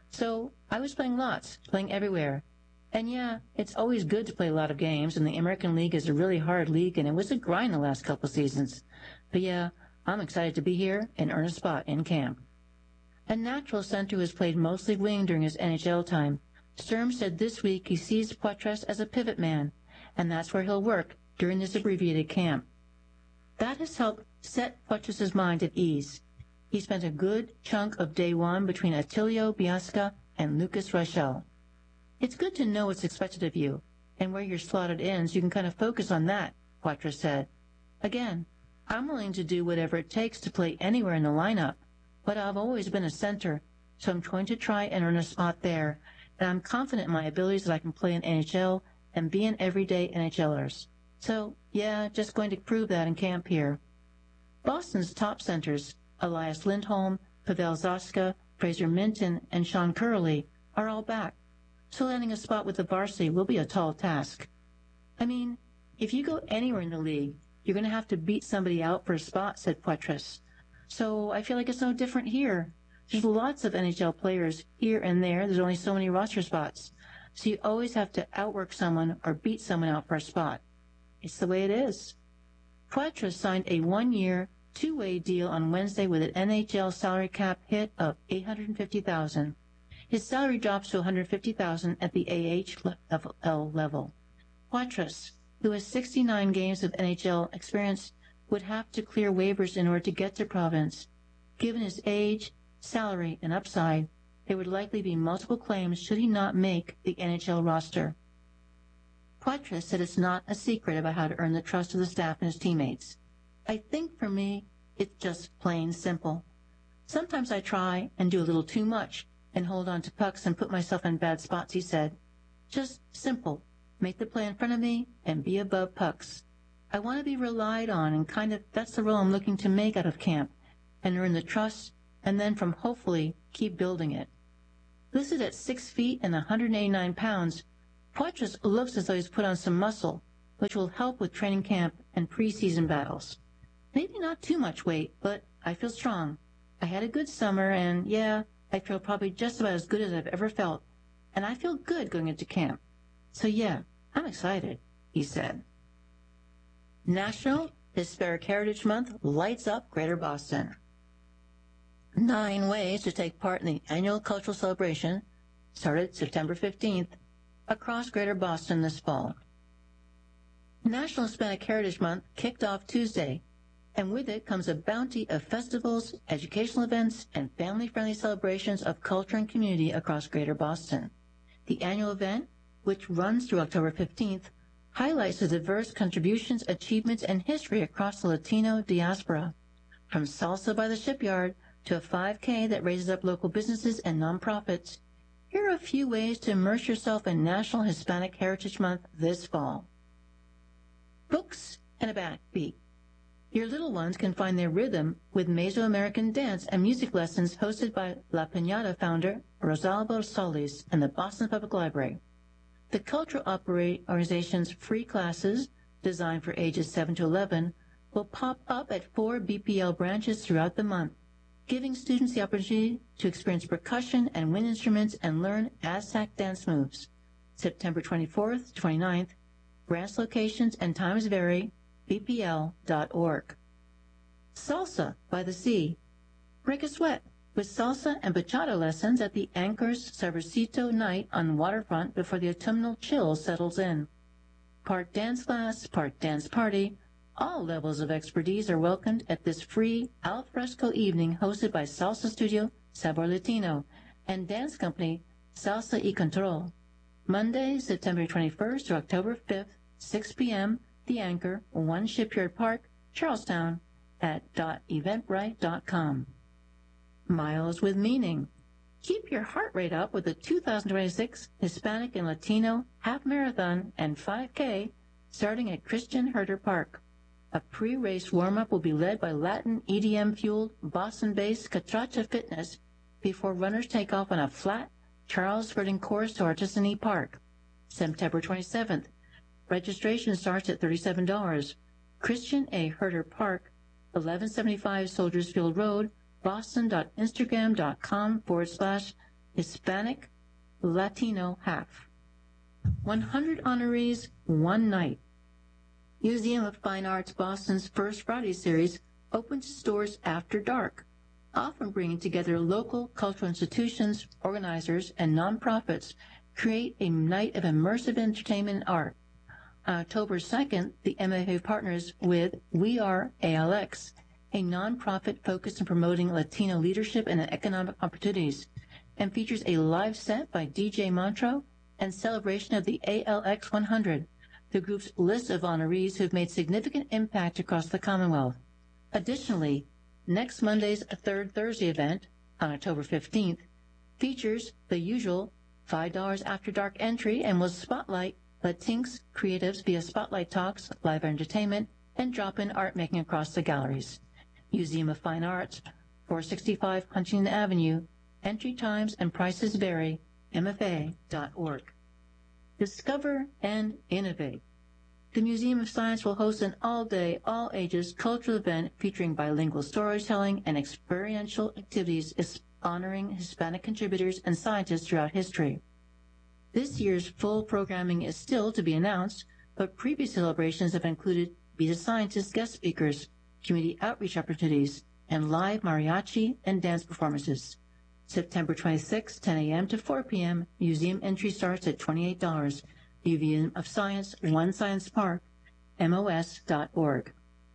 So I was playing lots, playing everywhere. And yeah, it's always good to play a lot of games, and the American League is a really hard league, and it was a grind the last couple seasons. But yeah, I'm excited to be here and earn a spot in camp. A natural center who has played mostly wing during his N H L time, Sturm said this week he sees Poitras as a pivot man, and that's where he'll work during this abbreviated camp. That has helped set Poitras' mind at ease. He spent a good chunk of day one between Attilio Biasca and Lucas Reichel. It's good to know what's expected of you, and where you're slotted in so you can kind of focus on that, Poitras said. Again, I'm willing to do whatever it takes to play anywhere in the lineup, but I've always been a center, so I'm going to try and earn a spot there, and I'm confident in my abilities that I can play in N H L and be an everyday NHLers. So, yeah, just going to prove that in camp here. Boston's top centers, Elias Lindholm, Pavel Zaska, Fraser Minton, and Sean Curley, are all back, so landing a spot with the varsity will be a tall task. I mean, if you go anywhere in the league, you're going to have to beat somebody out for a spot, said Poitras. So I feel like it's no different here. There's lots of N H L players here and there. There's only so many roster spots. So you always have to outwork someone or beat someone out for a spot. It's the way it is. Poitras signed a one-year, two-way deal on Wednesday with an N H L salary cap hit of eight hundred fifty thousand dollars. His salary drops to one hundred fifty thousand dollars at the A H L level. Poitras, who has sixty-nine games of N H L experience, would have to clear waivers in order to get to Providence. Given his age, salary, and upside, there would likely be multiple claims should he not make the N H L roster. Poitras said it's not a secret about how to earn the trust of the staff and his teammates. I think for me, it's just plain simple. Sometimes I try and do a little too much and hold on to pucks and put myself in bad spots, he said. Just simple. Make the play in front of me and be above pucks. I want to be relied on, and kind of that's the role I'm looking to make out of camp and earn the trust and then from hopefully keep building it. Listed at six feet and one hundred eighty-nine pounds, Poitras looks as though he's put on some muscle, which will help with training camp and preseason battles. Maybe not too much weight, but I feel strong. I had a good summer, and yeah, I feel probably just about as good as I've ever felt, and I feel good going into camp. So yeah, I'm excited, he said. National Hispanic Heritage Month lights up Greater Boston. Nine ways to take part in the annual cultural celebration, started September fifteenth, across Greater Boston this fall. National Hispanic Heritage Month kicked off Tuesday, and with it comes a bounty of festivals, educational events, and family-friendly celebrations of culture and community across Greater Boston. The annual event, which runs through October fifteenth, highlights the diverse contributions, achievements, and history across the Latino diaspora. From salsa by the shipyard to a five K that raises up local businesses and nonprofits, here are a few ways to immerse yourself in National Hispanic Heritage Month this fall. Books and a backbeat. Your little ones can find their rhythm with Mesoamerican dance and music lessons hosted by La Piñata founder Rosalba Solis and the Boston Public Library. The cultural organization's free classes, designed for ages seven to eleven, will pop up at four B P L branches throughout the month, giving students the opportunity to experience percussion and wind instruments and learn Aztec dance moves. September twenty-fourth to twenty-ninth, branch locations and times vary, b p l dot org. Salsa by the Sea. Break a sweat with salsa and bachata lessons at the Anchor's Sabrosito night on the waterfront before the autumnal chill settles in. Part dance class, part dance party, all levels of expertise are welcomed at this free al fresco evening hosted by Salsa Studio Sabor Latino and dance company Salsa y Control. Monday, September twenty-first to October fifth, six p m, The Anchor, One Shipyard Park, Charlestown, at .eventbrite dot com. Miles with Meaning. Keep your heart rate up with the two thousand twenty-six Hispanic and Latino Half Marathon and five K starting at Christian Herter Park. A pre-race warm-up will be led by Latin E D M-fueled, Boston-based Catracha Fitness before runners take off on a flat, Charles-skirting course to Artisani Park. September twenty-seventh. Registration starts at thirty-seven dollars. Christian A. Herter Park, eleven seventy-five Soldiers Field Road, boston.instagram.com forward slash Hispanic Latino Half. one hundred honorees, one night. Museum of Fine Arts Boston's First Friday series opens its doors after dark, often bringing together local cultural institutions, organizers, and nonprofits create a night of immersive entertainment and art. On October second, the M F A partners with We Are A L X, a nonprofit focused on promoting Latino leadership and economic opportunities, and features a live set by D J Montreux and celebration of the A L X one hundred, the group's list of honorees who have made significant impact across the Commonwealth. Additionally, next Monday's Third Thursday event, on October fifteenth, features the usual five dollars After Dark entry and will spotlight Latinx creatives via spotlight talks, live entertainment, and drop-in art making across the galleries. Museum of Fine Arts, four sixty-five Huntington Avenue. Entry times and prices vary. M F A dot org. Discover and innovate. The Museum of Science will host an all-day, all-ages cultural event featuring bilingual storytelling and experiential activities honoring Hispanic contributors and scientists throughout history. This year's full programming is still to be announced, but previous celebrations have included Be the Scientist guest speakers, community outreach opportunities, and live mariachi and dance performances. September twenty-sixth, ten a m to four p m, museum entry starts at twenty-eight dollars. Museum of Science, One Science Park, M O S dot org.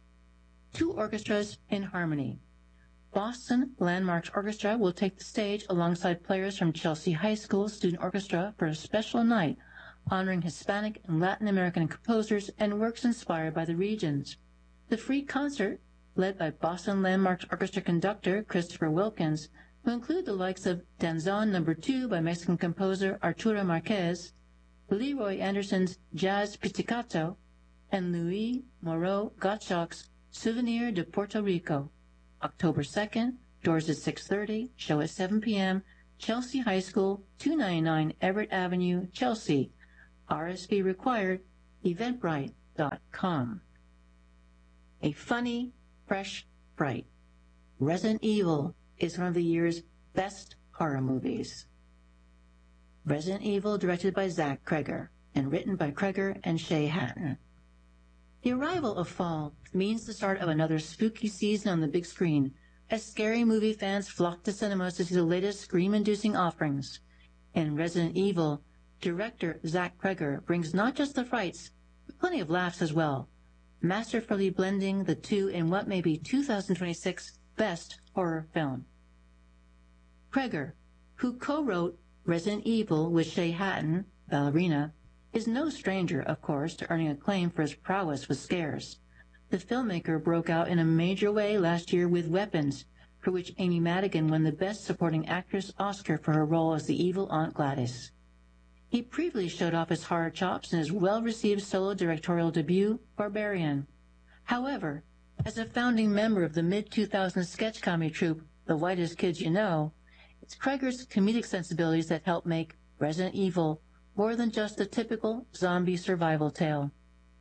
Two orchestras in harmony. Boston Landmarks Orchestra will take the stage alongside players from Chelsea High School Student Orchestra for a special night honoring Hispanic and Latin American composers and works inspired by the regions. The free concert, led by Boston Landmarks Orchestra conductor Christopher Wilkins, will include the likes of Danzón Number Two by Mexican composer Arturo Marquez, Leroy Anderson's Jazz Pizzicato, and Louis Moreau Gottschalk's Souvenir de Puerto Rico, October second Doors at six thirty, show at seven p m Chelsea High School, two ninety-nine Everett Avenue, Chelsea. R S V required, eventbrite dot com. A funny, fresh fright. Resident Evil is one of the year's best horror movies. Resident Evil, directed by Zach Cregger and written by Cregger and Shay Hatton. The arrival of fall means the start of another spooky season on the big screen, as scary movie fans flock to cinemas to see the latest scream-inducing offerings. In Resident Evil, director Zach Cregger brings not just the frights, but plenty of laughs as well, masterfully blending the two in what may be two thousand twenty-six's best horror film. Cregger, who co-wrote Resident Evil with Shay Hatton, Ballerina, is no stranger, of course, to earning acclaim for his prowess with scares. The filmmaker broke out in a major way last year with Weapons, for which Amy Madigan won the Best Supporting Actress Oscar for her role as the evil Aunt Gladys. He previously showed off his horror chops in his well-received solo directorial debut, Barbarian. However, as a founding member of the mid two thousands sketch comedy troupe The Whitest Kids You Know, it's Cregger's comedic sensibilities that help make Resident Evil more than just a typical zombie survival tale.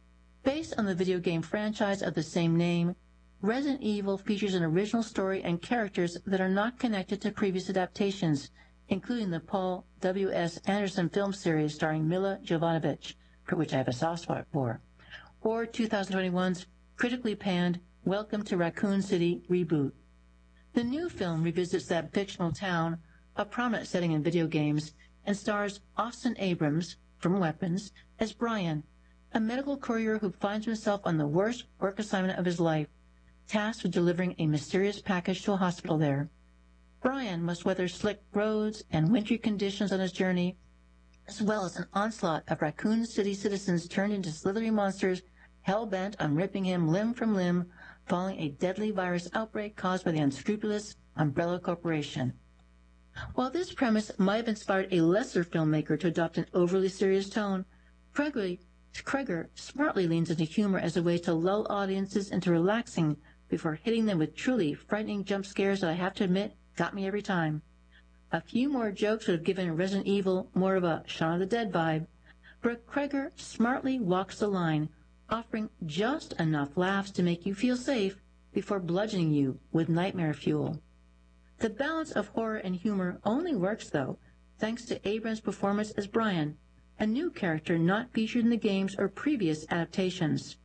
Based on the video game franchise of the same name, Resident Evil features an original story and characters that are not connected to previous adaptations, including the Paul W S Anderson film series starring Mila Jovovich, for which I have a soft spot for, or two thousand twenty-one's critically panned Welcome to Raccoon City reboot. The new film revisits that fictional town, a prominent setting in video games, and stars Austin Abrams, from Weapons, as Brian, a medical courier who finds himself on the worst work assignment of his life, tasked with delivering a mysterious package to a hospital there. Brian must weather slick roads and wintry conditions on his journey, as well as an onslaught of Raccoon City citizens turned into slithery monsters hell-bent on ripping him limb from limb following a deadly virus outbreak caused by the unscrupulous Umbrella Corporation. While this premise might have inspired a lesser filmmaker to adopt an overly serious tone, Cregger, Cregger smartly leans into humor as a way to lull audiences into relaxing before hitting them with truly frightening jump scares that I have to admit got me every time. A few more jokes would have given Resident Evil more of a Shaun of the Dead vibe, but Cregger smartly walks the line, offering just enough laughs to make you feel safe before bludgeoning you with nightmare fuel. The balance of horror and humor only works, though, thanks to Abrams' performance as Brian, a new character not featured in the games or previous adaptations.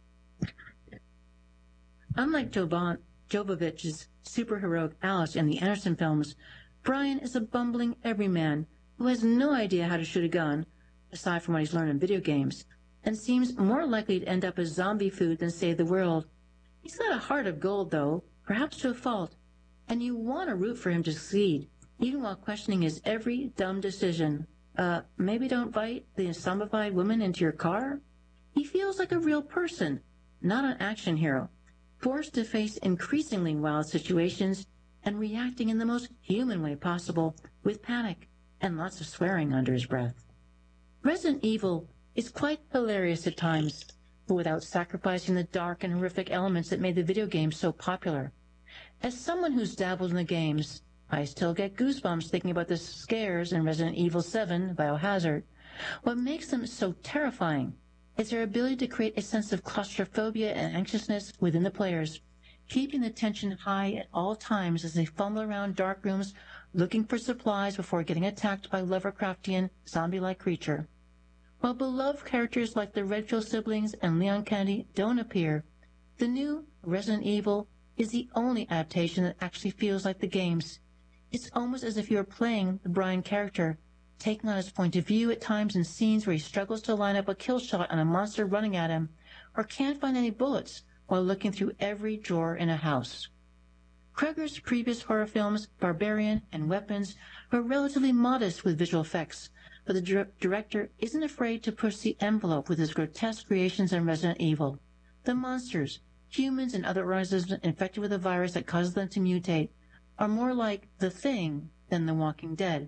Unlike Jovan Jovovich's superheroic Alice in the Anderson films, Brian is a bumbling everyman who has no idea how to shoot a gun, aside from what he's learned in video games, and seems more likely to end up as zombie food than save the world. He's got a heart of gold, though, perhaps to a fault, and you want to root for him to succeed, even while questioning his every dumb decision. Uh, maybe don't invite the zombified woman into your car? He feels like a real person, not an action hero, forced to face increasingly wild situations and reacting in the most human way possible, with panic and lots of swearing under his breath. Resident Evil is quite hilarious at times, but without sacrificing the dark and horrific elements that made the video game so popular. As someone who's dabbled in the games, I still get goosebumps thinking about the scares in Resident Evil seven, Biohazard. What makes them so terrifying is their ability to create a sense of claustrophobia and anxiousness within the players, keeping the tension high at all times as they fumble around dark rooms looking for supplies before getting attacked by Lovecraftian, zombie-like creature. While beloved characters like the Redfield siblings and Leon Kennedy don't appear, the new Resident Evil is the only adaptation that actually feels like the games. It's almost as if you are playing the Brian character, taking on his point of view at times in scenes where he struggles to line up a kill shot on a monster running at him, or can't find any bullets while looking through every drawer in a house. Cregger's previous horror films, Barbarian and Weapons, were relatively modest with visual effects, but the dir- director isn't afraid to push the envelope with his grotesque creations in Resident Evil. The monsters, humans and other organisms infected with a virus that causes them to mutate, are more like The Thing than The Walking Dead.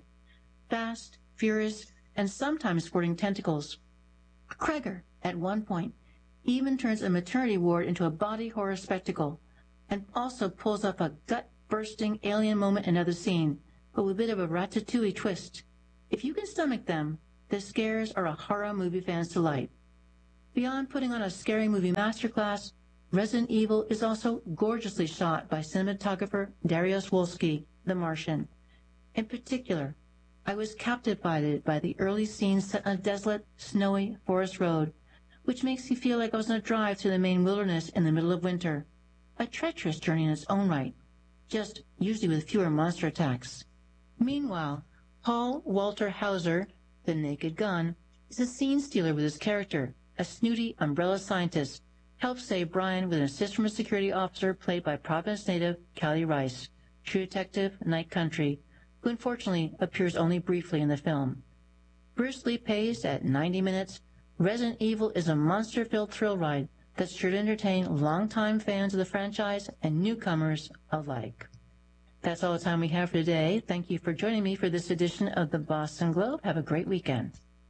Fast, furious, and sometimes sporting tentacles. Cregger, at one point, even turns a maternity ward into a body horror spectacle, and also pulls off a gut bursting alien moment another scene, but with a bit of a ratatouille twist. If you can stomach them, the scares are a horror movie fan's delight. Beyond putting on a scary movie masterclass, Resident Evil is also gorgeously shot by cinematographer Dariusz Wolski, The Martian. In particular, I was captivated by the early scenes set on a desolate, snowy forest road, which makes you feel like I was on a drive through the Maine wilderness in the middle of winter. A treacherous journey in its own right, just usually with fewer monster attacks. Meanwhile, Paul Walter Hauser, the Naked Gun, is a scene stealer with his character, a snooty umbrella scientist, helps save Brian with an assist from a security officer played by Providence native Callie Rice, True Detective, Night Country, who unfortunately appears only briefly in the film. Briskly paced at ninety minutes, Resident Evil is a monster-filled thrill ride that's sure to entertain longtime fans of the franchise and newcomers alike. That's all the time we have for today. Thank you for joining me for this edition of the Boston Globe. Have a great weekend.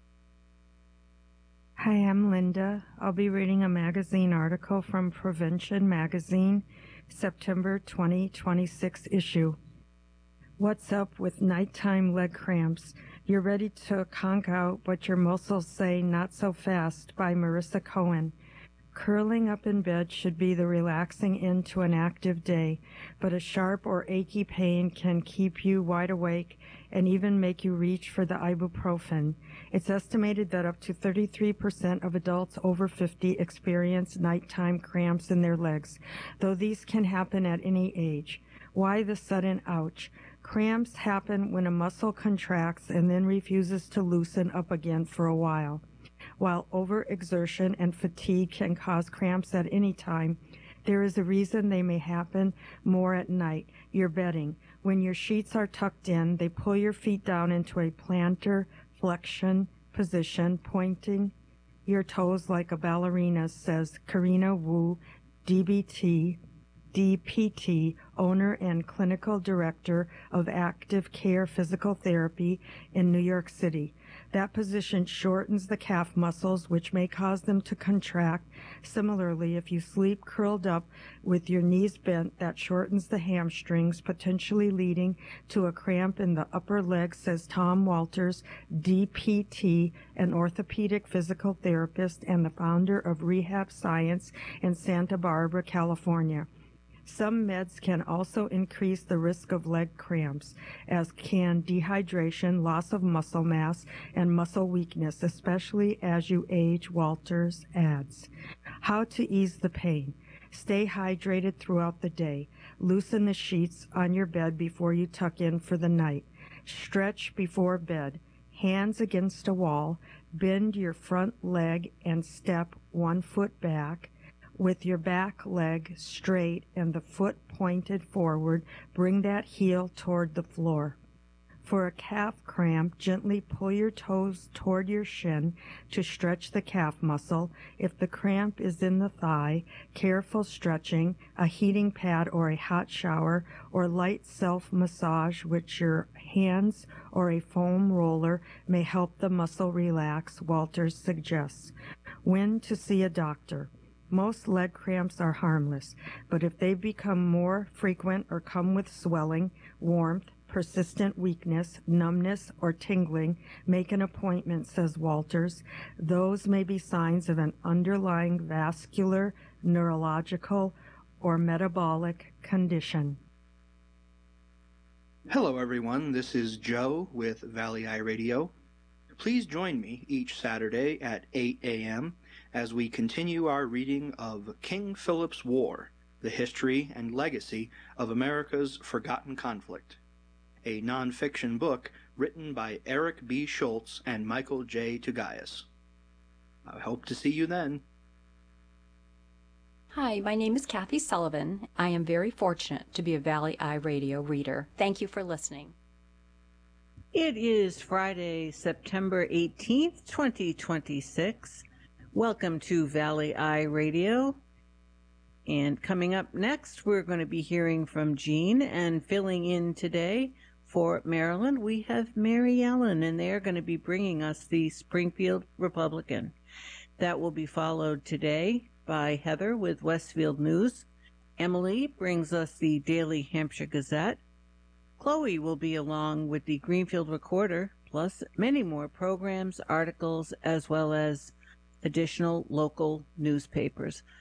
Hi, I'm Linda. I'll be reading a magazine article from Prevention Magazine, September twenty twenty-six issue. What's up with nighttime leg cramps? You're ready to conk out, but your muscles say not so fast, by Marissa Cohen. Curling up in bed should be the relaxing end to an active day, but a sharp or achy pain can keep you wide awake and even make you reach for the ibuprofen. It's estimated that up to thirty-three percent of adults over fifty experience nighttime cramps in their legs, though these can happen at any age. Why the sudden ouch? Cramps happen when a muscle contracts and then refuses to loosen up again for a while. While overexertion and fatigue can cause cramps at any time, there is a reason they may happen more at night, your bedding. When your sheets are tucked in, they pull your feet down into a plantar flexion position, pointing your toes like a ballerina, says Karina Wu, D B T, D P T, owner and clinical director of Active Care Physical Therapy in New York City. That position shortens the calf muscles, which may cause them to contract. Similarly, if you sleep curled up with your knees bent, that shortens the hamstrings, potentially leading to a cramp in the upper leg, says Tom Walters, D P T, an orthopedic physical therapist and the founder of Rehab Science in Santa Barbara, California. Some meds can also increase the risk of leg cramps, as can dehydration, loss of muscle mass, and muscle weakness, especially as you age, Walters adds. How to ease the pain. Stay hydrated throughout the day. Loosen the sheets on your bed before you tuck in for the night. Stretch before bed. Hands against a wall. Bend your front leg and step one foot back. With your back leg straight and the foot pointed forward, bring that heel toward the floor. For a calf cramp, gently pull your toes toward your shin to stretch the calf muscle. If the cramp is in the thigh, careful stretching, a heating pad or a hot shower, or light self-massage with your hands or a foam roller may help the muscle relax, Walters suggests. When to see a doctor. Most leg cramps are harmless, but if they become more frequent or come with swelling, warmth, persistent weakness, numbness, or tingling, make an appointment, says Walters. Those may be signs of an underlying vascular, neurological, or metabolic condition. Hello, everyone. This is Joe with Valley Eye Radio. Please join me each Saturday at eight a.m. as we continue our reading of King Philip's War, the history and legacy of America's forgotten conflict, a nonfiction book written by Eric B. Schultz and Michael J. Tugayas. I hope to see you then. Hi, my name is Kathy Sullivan. I am very fortunate to be a Valley Eye Radio reader. Thank you for listening. It is Friday, September eighteenth, twenty twenty-six. Welcome to Valley Eye Radio. And coming up next, we're going to be hearing from Jean, and filling in today for Maryland, we have Mary Ellen, and they're going to be bringing us the Springfield Republican. That will be followed today by Heather with Westfield News. Emily brings us the Daily Hampshire Gazette. Chloe will be along with the Greenfield Recorder, plus many more programs, articles, as well as additional local newspapers.